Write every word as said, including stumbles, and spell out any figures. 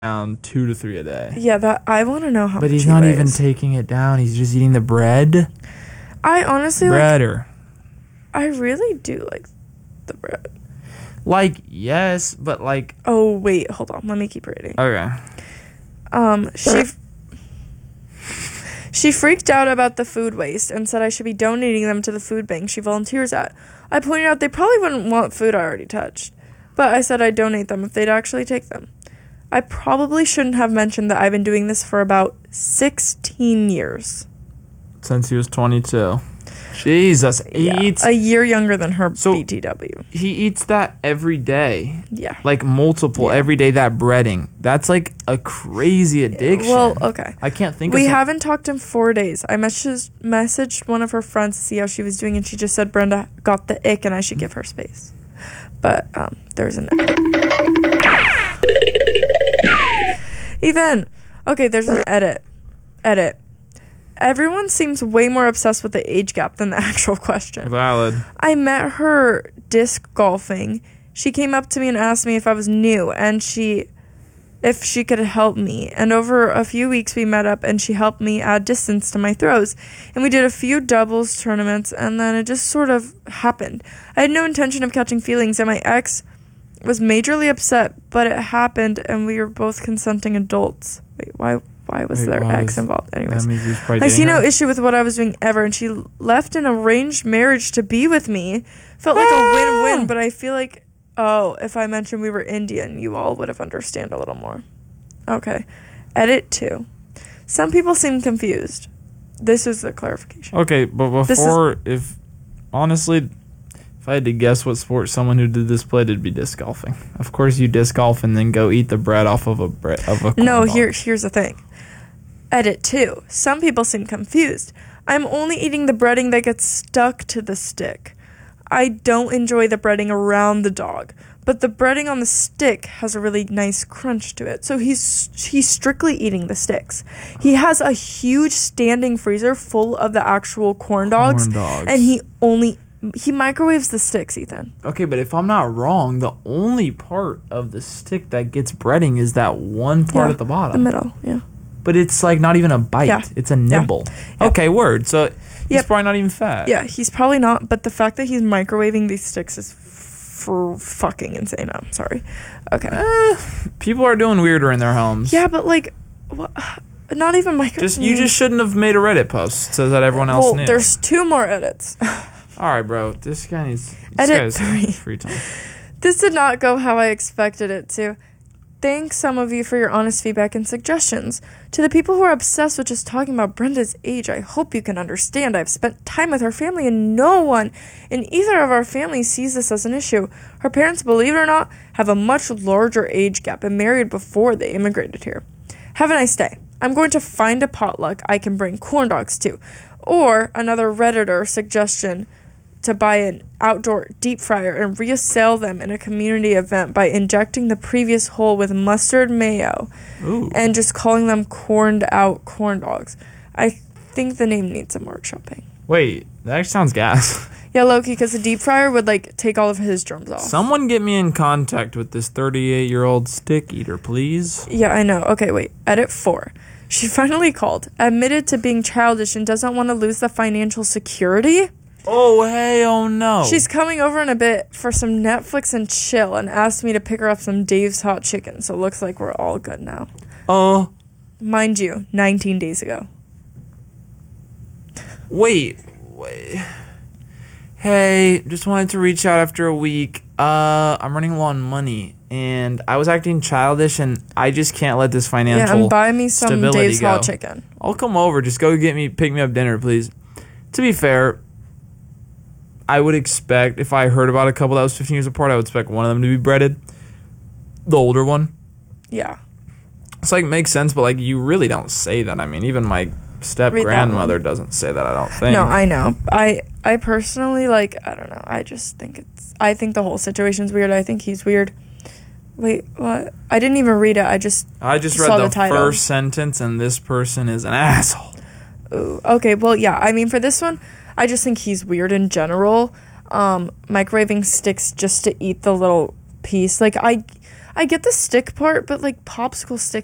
down two to three a day. Yeah, that I want to know how But much he's he not weighs. even taking it down. He's just eating the bread. I honestly like. Breader. I really do like the bread. Like, yes, but like... Oh, wait, hold on. Let me keep reading. Okay. Um, she... She freaked out about the food waste and said I should be donating them to the food bank she volunteers at. I pointed out they probably wouldn't want food I already touched, but I said I'd donate them if they'd actually take them. I probably shouldn't have mentioned that I've been doing this for about sixteen years. Since he was twenty-two. Jesus, he Yeah, eats... a year younger than her So- B T W. He eats that every day. Yeah. Like, multiple Yeah. every day, that breading. That's, like, a crazy addiction. Well, okay. I can't think We of... some- haven't talked in four days. I messaged, messaged one of her friends to see how she was doing, and she just said Brenda got the ick and I should give her space. But um, there's an edit. Ethan! Okay, there's an edit. Edit. Everyone seems way more obsessed with the age gap than the actual question. Valid. I met her disc golfing. She came up to me and asked me if I was new and she if she could help me. And over a few weeks we met up and she helped me add distance to my throws. And we did a few doubles tournaments and then it just sort of happened. I had no intention of catching feelings and my ex was majorly upset, but it happened and we were both consenting adults. Wait, why why was Wait, their why ex is- involved? Anyways. That means he's probably I see dating no her? issue with what I was doing ever, and she left an arranged marriage to be with me. Felt like a win-win, but I feel like, oh, if I mentioned we were Indian, you all would have understand a little more. Okay. Edit two. Some people seem confused. This is the clarification. Okay, but This is- before, if... Honestly, if I had to guess what sport someone who did this played, it'd be disc golfing. Of course you disc golf and then go eat the bread off of a bread of a corn No, dog. here, here's the thing. Edit two. Some people seem confused. I'm only eating the breading that gets stuck to the stick. I don't enjoy the breading around the dog, but the breading on the stick has a really nice crunch to it. So he's he's strictly eating the sticks. He has a huge standing freezer full of the actual corn dogs, Corn dogs. and he only he microwaves the sticks, Ethan. Okay, but if I'm not wrong, the only part of the stick that gets breading is that one part Yeah, at the bottom. The middle, yeah. But it's like not even a bite. Yeah. It's a nibble. Yeah. Okay, word. So he's Yep. probably not even fat. Yeah, he's probably not, but the fact that he's microwaving these sticks is for fucking insane. I'm sorry. Okay. Eh, people are doing weirder in their homes. Yeah, but like, what? Not even microwaving. Just you just shouldn't have made a Reddit post so that everyone else Well, knew. there's two more edits. All right, bro. This guy needs this Edit guy has three. free time. This did not go how I expected it to. Thanks some of you for your honest feedback and suggestions. To the people who are obsessed with just talking about Brenda's age, I hope you can understand I've spent time with her family and no one in either of our families sees this as an issue. Her parents, believe it or not, have a much larger age gap and married before they immigrated here. Have a nice day. I'm going to find a potluck I can bring corn dogs to. Or another Redditor suggestion to buy an outdoor deep fryer and resell them in a community event by injecting the previous hole with mustard mayo Ooh. and just calling them corned out corn dogs. I think the name needs some workshopping. Wait, that actually sounds gas. Yeah, Loki, because the deep fryer would like take all of his germs off. Someone get me in contact with this thirty-eight-year-old stick eater, please. Yeah, I know. Okay, wait. Edit four. She finally called, admitted to being childish and doesn't want to lose the financial security. Oh, hey, oh no. She's coming over in a bit for some Netflix and chill and asked me to pick her up some Dave's Hot Chicken, so it looks like we're all good now. Oh. Mind you, nineteen days ago. Wait, wait. Hey, just wanted to reach out after a week. Uh, I'm running low on money, and I was acting childish, and I just can't let this financial Yeah, and buy me some stability Dave's go. Hot Chicken. I'll come over. Just go get me, pick me up dinner, please. To be fair, I would expect, if I heard about a couple that was fifteen years apart, I would expect one of them to be breaded. The older one. Yeah. It's like, makes sense, but like, you really don't say that. I mean, even my step-grandmother one. doesn't say that, I don't think. No, I know. I I personally, like, I don't know. I just think it's... I think the whole situation's weird. I think he's weird. Wait, what? I didn't even read it. I just I just read saw the, the title. first sentence, and this person is an asshole. Ooh, okay, well, yeah. I mean, for this one, I just think he's weird in general. Um, microwaving sticks just to eat the little piece. Like, I... I get the stick part, but like popsicle sticks